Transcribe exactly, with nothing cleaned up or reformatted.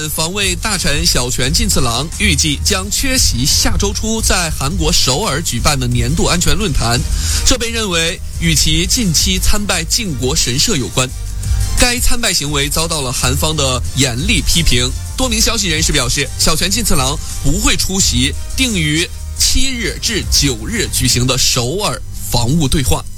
防卫大臣小泉进次郎预计将缺席下周初在韩国首尔举办的年度安全论坛，这被认为与其近期参拜靖国神社有关。该参拜行为遭到了韩方的严厉批评。多名消息人士表示，小泉进次郎不会出席定于七日至九日举行的首尔防务对话。